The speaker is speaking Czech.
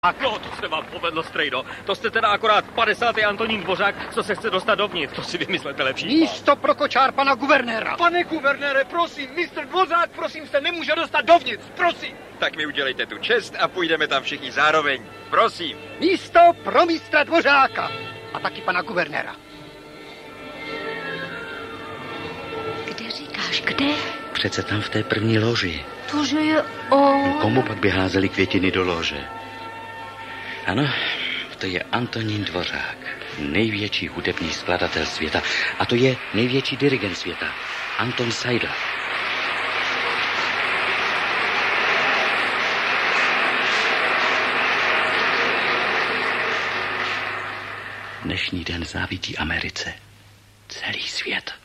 No, to se vám povedlo, strejdo. To jste teda akorát 50. Antonín Dvořák, co se chce dostat dovnitř. To si vymyslete lepší. Místo pro kočár pana guvernéra. Pane guvernére, prosím, mistr Dvořák, prosím, se nemůže dostat dovnitř, prosím. Tak mi udělejte tu čest a půjdeme tam všichni zároveň. Prosím. Místo pro mistra Dvořáka. A taky pana guvernéra. Kde říkáš, kde? Přece tam v té první loži. Tože je on. Komu pak by házeli květiny do lože? Ano, to je Antonín Dvořák, největší hudební skladatel světa. A to je největší dirigent světa, Anton Seidl. Dnešní den závidí Americe celý svět.